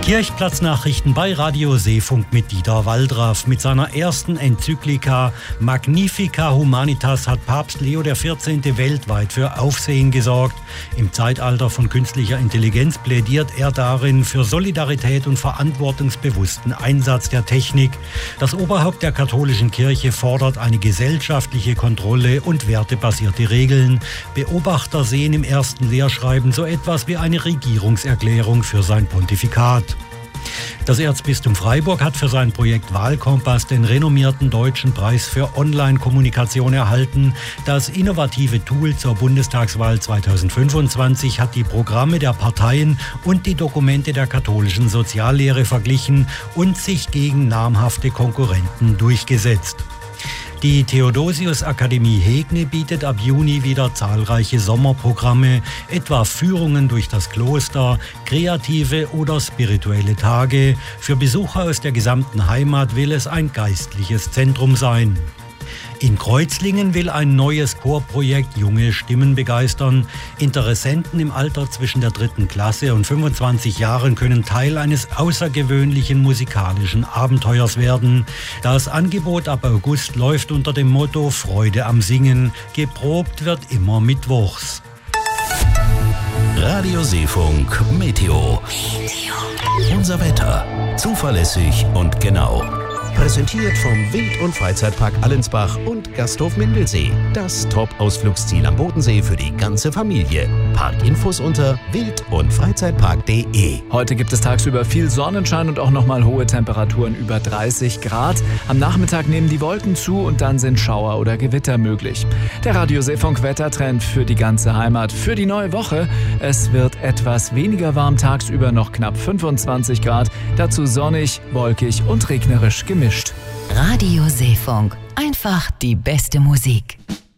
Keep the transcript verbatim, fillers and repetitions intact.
Kirchplatznachrichten bei Radio Seefunk mit Dieter Waldraff. Mit seiner ersten Enzyklika Magnifica Humanitas hat Papst Leo der vierzehnte. weltweit für Aufsehen gesorgt. Im Zeitalter von künstlicher Intelligenz plädiert er darin für Solidarität und verantwortungsbewussten Einsatz der Technik. Das Oberhaupt der katholischen Kirche fordert eine gesellschaftliche Kontrolle und wertebasierte Regeln. Beobachter sehen im ersten Lehrschreiben so etwas wie eine Regierungserklärung für sein Pontifikat. Das Erzbistum Freiburg hat für sein Projekt Wahlkompass den renommierten Deutschen Preis für Online-Kommunikation erhalten. Das innovative Tool zur Bundestagswahl zweitausendfünfundzwanzig hat die Programme der Parteien und die Dokumente der katholischen Soziallehre verglichen und sich gegen namhafte Konkurrenten durchgesetzt. Die Theodosius-Akademie Hegne bietet ab Juni wieder zahlreiche Sommerprogramme, etwa Führungen durch das Kloster, kreative oder spirituelle Tage. Für Besucher aus der gesamten Heimat will es ein geistliches Zentrum sein. In Kreuzlingen will ein neues Chorprojekt junge Stimmen begeistern. Interessenten im Alter zwischen der dritten Klasse und fünfundzwanzig Jahren können Teil eines außergewöhnlichen musikalischen Abenteuers werden. Das Angebot ab August läuft unter dem Motto Freude am Singen. Geprobt wird immer mittwochs. Radio Seefunk Meteo. Unser Wetter. Zuverlässig und genau. Präsentiert vom Wild- und Freizeitpark Allensbach und Gasthof Mindelsee. Das Top-Ausflugsziel am Bodensee für die ganze Familie. Parkinfos unter wild und freizeitpark punkt de. Heute gibt es tagsüber viel Sonnenschein und auch nochmal hohe Temperaturen über dreißig Grad. Am Nachmittag nehmen die Wolken zu und dann sind Schauer oder Gewitter möglich. Der Radio Seefunk Wettertrend für die ganze Heimat für die neue Woche. Es wird etwas weniger warm, tagsüber noch knapp fünfundzwanzig Grad. Dazu sonnig, wolkig und regnerisch gemischt. Radio Seefunk. Einfach die beste Musik.